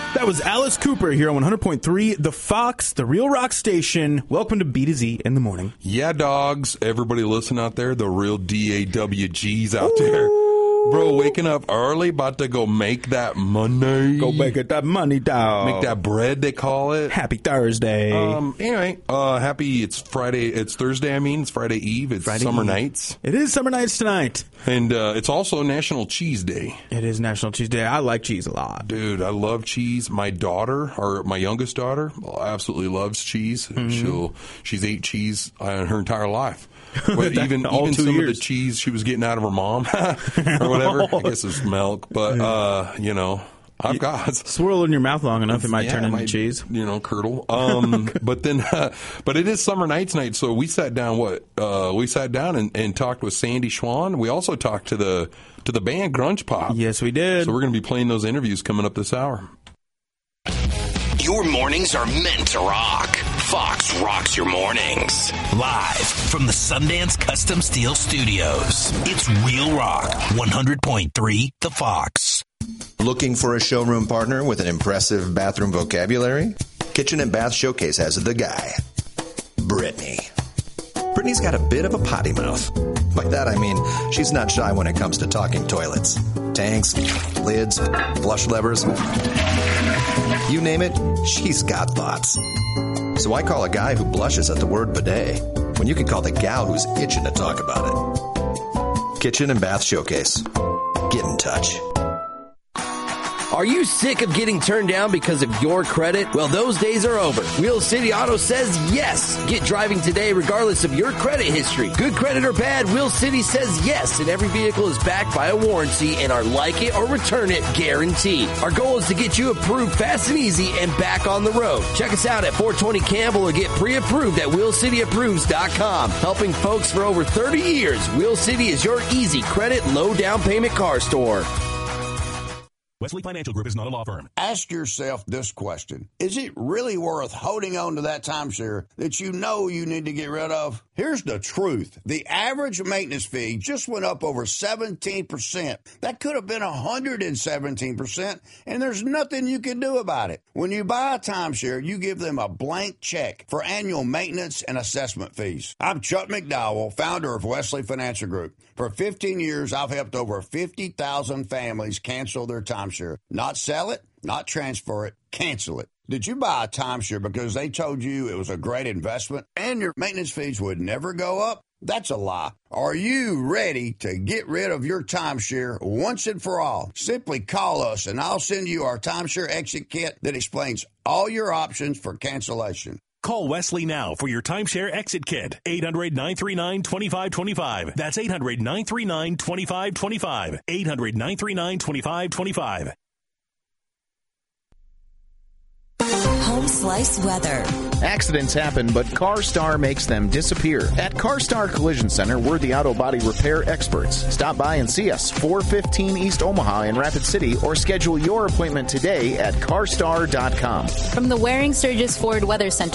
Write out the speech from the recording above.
That was Alice Cooper here on 100.3 The Fox, the Real Rock Station. Welcome to B to Z in the morning. Yeah, dogs. Everybody listen out there, the real DAWGs out there. Bro, waking up early, about to go make that money. Go make it that money, dog. Make that bread, they call it. Happy Thursday. Anyway, it's Friday. It's Thursday, It's Friday Eve. It's Friday Summer Eve. Nights. It is Summer Nights tonight. And it's also National Cheese Day. It is National Cheese Day. I like cheese a lot. Dude, I love cheese. My daughter, or my youngest daughter, absolutely loves cheese. Mm-hmm. She's ate cheese her entire life. Even some of the cheese she was getting out of her mom or whatever. I guess it's milk, but I've got swirl in your mouth long enough, it might turn into cheese. Curdle. But it is Summer Nights night, so we sat down. And talked with Sandy Schwann. We also talked to the band Grunge Pop. Yes, we did. So we're going to be playing those interviews coming up this hour. Your mornings are meant to rock. Fox rocks your mornings. Live from the Sundance Custom Steel Studios. It's Real Rock 100.3 The Fox. Looking for a showroom partner with an impressive bathroom vocabulary? Kitchen and Bath Showcase has the guy, Brittany. Brittany's got a bit of a potty mouth. By that I mean she's not shy when it comes to talking toilets, tanks, lids, flush levers. You name it, she's got thoughts. So I call a guy who blushes at the word bidet when you can call the gal who's itching to talk about it. Kitchen and Bath Showcase. Get in touch. Are you sick of getting turned down because of your credit? Well, those days are over. Wheel City Auto says yes. Get driving today regardless of your credit history. Good credit or bad, Wheel City says yes, and every vehicle is backed by a warranty and our like it or return it guarantee. Our goal is to get you approved fast and easy and back on the road. Check us out at 420 Campbell or get pre-approved at WheelCityApproves.com. Helping folks for over 30 years, Wheel City is your easy credit, low down payment car store. Wesley Financial Group is not a law firm. Ask yourself this question. Is it really worth holding on to that timeshare that you know you need to get rid of? Here's the truth. The average maintenance fee just went up over 17%. That could have been 117%, and there's nothing you can do about it. When you buy a timeshare, you give them a blank check for annual maintenance and assessment fees. I'm Chuck McDowell, founder of Wesley Financial Group. For 15 years, I've helped over 50,000 families cancel their timeshare. Not sell it, not transfer it, cancel it. Did you buy a timeshare because they told you it was a great investment and your maintenance fees would never go up? That's a lie. Are you ready to get rid of your timeshare once and for all? Simply call us and I'll send you our timeshare exit kit that explains all your options for cancellation. Call Wesley now for your timeshare exit kit. 800-939-2525. That's 800-939-2525. 800-939-2525. Home Slice Weather. Accidents happen, but CarStar makes them disappear. At CarStar Collision Center, we're the auto body repair experts. Stop by and see us, 415 East Omaha in Rapid City, or schedule your appointment today at carstar.com. From the Waring Sturgis Ford Weather Center,